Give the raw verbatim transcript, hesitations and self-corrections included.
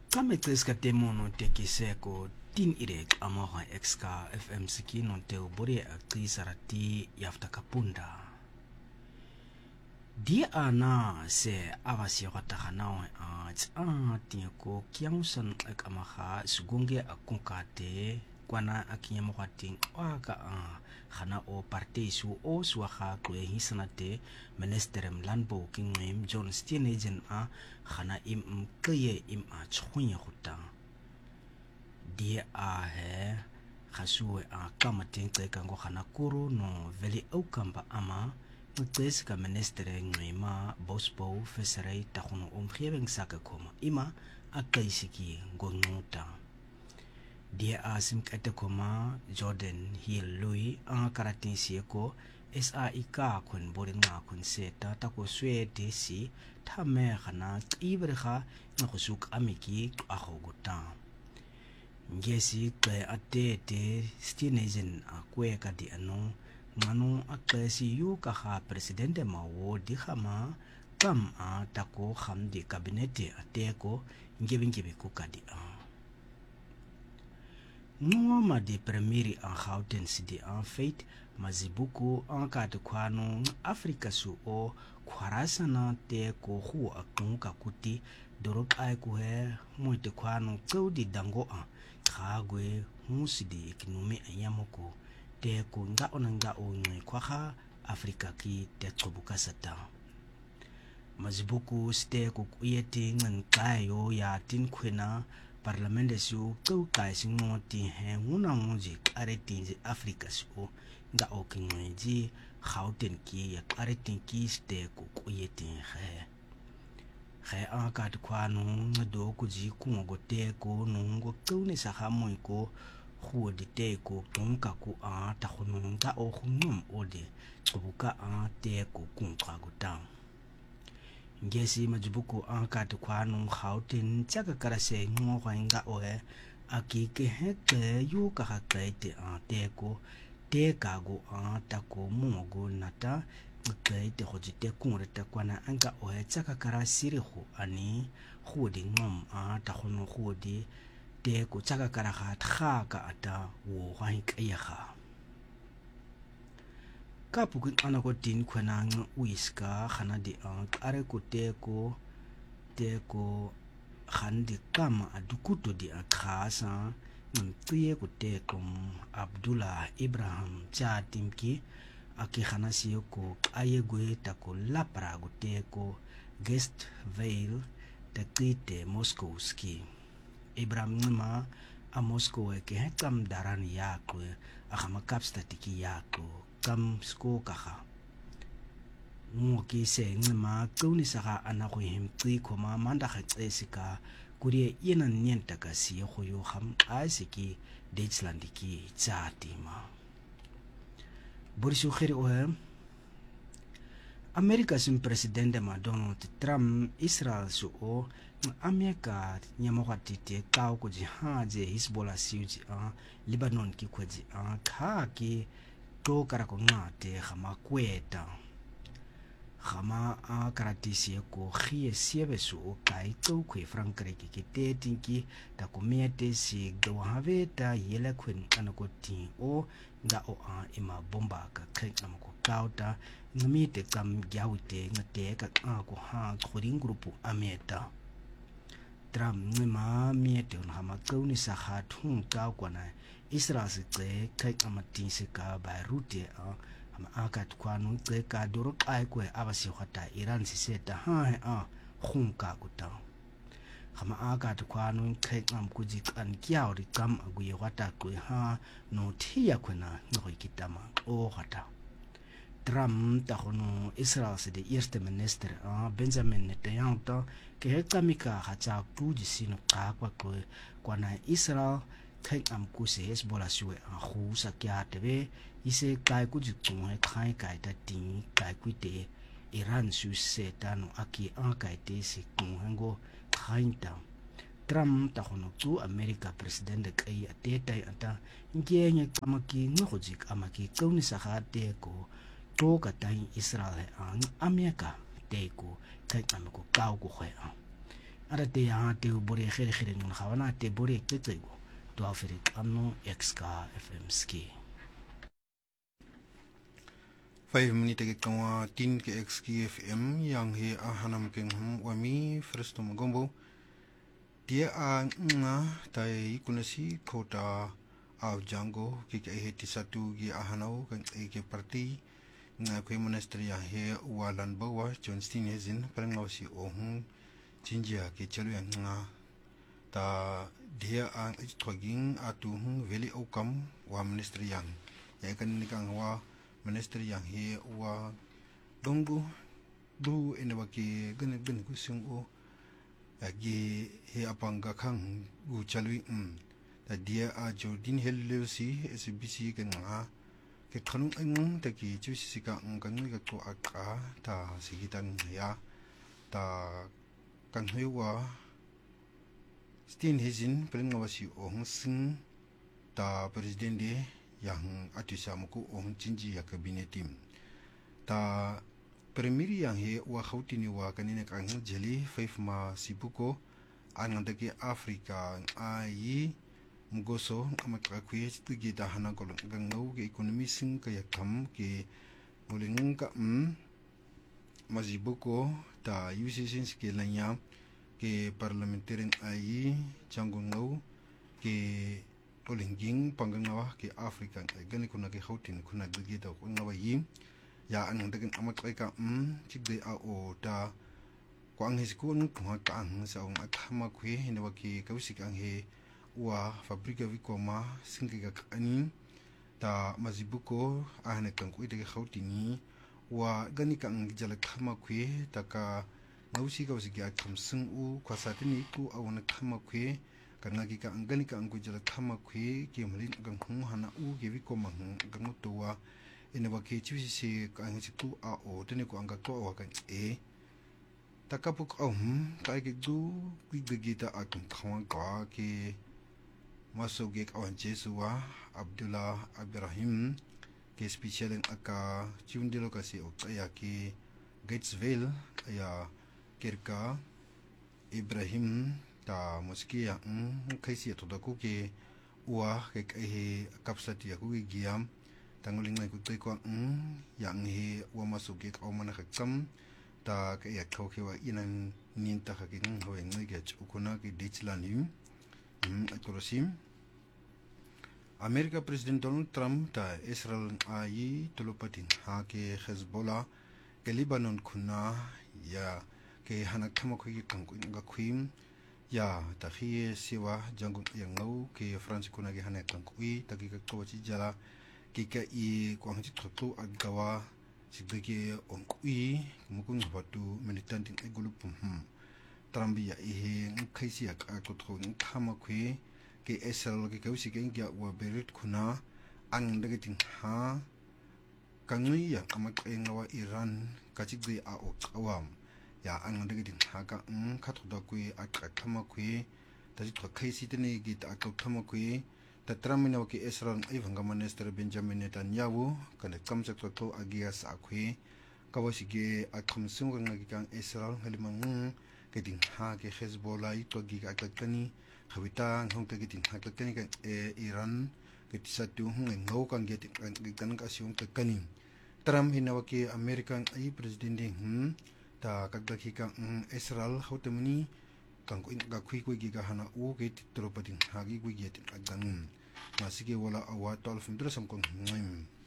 Kame kreska temono teki seko tin irek amoha exka F M siki non te ubori akti sarati yafta kapunda. Dia ana se avasi kata hanau a tsa tiako kiausan ek amaha sugunge akunkate kwana akinya mokating waka a hana o parteisu o suaha kwe hisanate ministerem landbou kingem John Steenhuisen a hana im kye im a chhunya huta dia a he khasue a kamating te kango hana kuru no veli aukamba ama Ngetes ka ministere ngwema bospo fesere takuno omgeving sake koma ima akaisiki ngonguta dia asim kete koma Jordan Hill Louis ang karating sieko S A I K kun boring nga kun seta tako swete si tame khana iberha ngakusuk amiki ahoguta ngesi kle atete Steenhuisen akwe kadi ano ngano aklesi yu kaha presidente mawo di khama kam a tako kham di kabinete ateko ngebingebi kukadi a nuwa ma di premieri an Gauteng sidi an feit mazibuku an kade kwano Afrika su o kwarasana te ko hu akunka kuti dorok ay kuhe moite kwano tsaudi dango a khagwe musidi ekinumi anyamoko te ko nga onanga o ngwe kwaha Afrika ki te tsobuka sata mazibuku ste ko kuyeti ngankayo ya tin kwena parlamente su ko kai singoti he nguna muji karetinzi Afrika su nga o kingweji Gauteng ki ya karetin ki ste ko kuyeti he he aka kwanu ndo kuji kungo te ko nungo kune sahamoi ko Hu di te ko tonka ku a ta khununga o khunum ode tsobuka a te ko kunqa gutang ngesi majubuku a ka te kwanu Gauteng tsaka karase ngo nga o he aki ke heke yu ka ha te a te ko te ka go a ta ko mogo nata ke te hoji te kungre te kwana anga o he tsaka karasiri ho ani hu di ngom a ta khunu hu di te ko tsaka karaga tga ata wo ga ikaya ka puku ana ko tin khwana uiska khana di an are ko te ko te ko khandi kama adukuto di akhasa ntiye ko te ko Abdullah Ibrahim Chatimki aki khana si ko ayegwe ta ko lapra ko te ko guest veil te kite Moscow ski Ibrahim ma a Moscow ke hetam daran yakwe a khama kapstatiki yakwe kam sko kaha mo ki se ngma tsuni saka ana go himtsi khoma manda khatsesika kurie yena nyenta ka si go yo kham asiki Deutschland ki tsatima burisu khiri o America sim presidente ma Donald Trump Israel su o Amerika nyamokati te tao ko ji ha je Hezbollah siuji a Lebanon ki ko ji a kha ki to kara ko ngate khama kweta khama a karatisi ko khie siebe su o kai to kwe Frankre ki ki te tinki ta ko miete si do haveta yele kwen kana ko ti o nga o a ima bomba ka khen am ko kauta ngamite kam gyawite ngate ka a ko ha khoring grupu ameta Trump ngema miete on hama kauni sa khathung ka kwana Israel se tse kai amati se ka Beirut a hama akat kwanu tse ka doro ai kwe abasi khata Iran si seta ha a khung ka kuta hama akat kwanu kai am kuji kan kyao ri kam aguye wata kwe ha no thia kwana ngoi kitama o khata Trump ta khono Israel se de eerste minister a Benjamin Netanyahu ke hekamika hacha kuji sino ka kwa kwe kwana Israel kai am ku se Hezbollah suwe a khu sa kya tebe ise kai kuji tunghe khai kai ta ting kai kuite Iran su se tano aki an kai te se kungo khainta Trump ta khono tu America president kai ateta ata ngenge kamaki ngojik amaki kauni sa khate ko to ka tai Israel an America te ko kai am ko kau ko khoya ara te ya te bore khere khere ngun khawana te bore ketsego to afere kanu exka fm ski five minute ke kawa tin ke X K F M yang he a hanam ke hum wami fresto magombo dia a nga tai kunasi kota au jango ke ke he tisatu gi a hanau kan e ke parti nga ke monastery he walan bawa Johnston hezin parangausi ohun jinjia ke chalu nga ta dia a twaging atu veli okam wa monastery yang ya kan ni kang wa minister yang he wa dongo du ene waki gane gane ku singo agi he apanga khang gu chalwi um ta dia a jordin hellosi S B C kan nga ke khanu ang ta ki chu sika ang kan ga to aka ta sigitan ya ta kan hewa stin hezin prengawasi ong sing ta president de yang atisa muku om jinji ya kabinetim ta premier yang he wa khautini wa kanine kang jeli five ma sibuko ananda ke afrika ai mugoso amaka kwe tigi da hana ko gangau ke economy sing ka yakam ke muling ka um mazibuko ta U C C ke lanya ke parliamentarian ai changungau ke olinging pangangawa ke afrika gani kuna ke hautin kuna gigi da kungawa yi ya an dagan amakai ka um chigde a o ta kwang hiskun kuma ka ang sa ong akhama khwe hina waki kausik ang he wa fabrika vikoma singi ka ani ta mazibuko ahne kan ku ide hautini wa gani ka ang jala khama khwe ta ka ngausi kausi ga khamsung u kwasatini ku awna khama khwe kanagi ka angani ka angu jala khama khwe ke mlin gang hung hana u ge wi ko mang gang towa ene wa ke chi si ka ang si tu a o tene ko anga to wa kan e takapuk om ka ge du wi ge gita a kan khawang ka ke maso ge ka wan jesua abdullah ibrahim ke special en aka chiundelo ka si o ya ke gatesville ya kerka ibrahim ta moskia um kaisi to da ku ke wa ke he kapsati ku giam tanguling nai ku te ko um yang he wa masu ke ka mana kham ta ke ya khau ke wa inan nin ta ka ke ng ho ngai ge chu kuna ke dichlan um atorosim America President Donald Trump ta Israel ai tulupatin ha ke Hezbollah ke Lebanon kuna ya ke hanak thama khu ki kang ku nga khim ya ta khi siwa jangun yang ngau ke France kuna ge hanak kang kui ta ki ka to chi jala ki ka i kwang chi thotto agawa sigde ke on kui mukun batu militant e gulup hum Trambia e khaisi ak ko tho thama khu ke Israel ke kausi ke ngya wa berit kuna ang daga ting ha kangui ya amak e ngawa Iran ka chi de a o awam ya ang daga din haga um khatho da kui ak thama kui ta ji thakhay si tene gi ta ak thama kui ta tramina ki Israel ai vanga minister Benjamin Netanyahu kan kam sak to agia sa kui kawasi ge akham sung nga gi kang Israel halimang ke din ha ke Hezbollah i to gi ak tani khawita ngong ta gi din ha ka tani ka Iran ke tisatu hung ngau kang ge kan ka siung ka kani Trump hinawaki American ai president hmm ta kagdaki ka Israel hautamani kang ko ga khui ko gi ga hana o ge titro padin hagi ko gi tin agang masige wala awa tol findra sam ko ngim